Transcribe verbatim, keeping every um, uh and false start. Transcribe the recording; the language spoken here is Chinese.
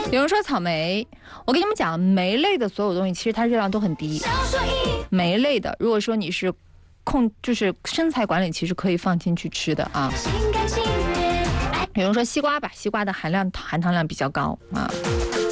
有人说草莓，我跟你们讲，莓类的所有东西其实它热量都很低。莓类的，如果说你是控，就是身材管理，其实可以放进去吃的啊。比如说西瓜吧，西瓜的含量含糖量比较高啊。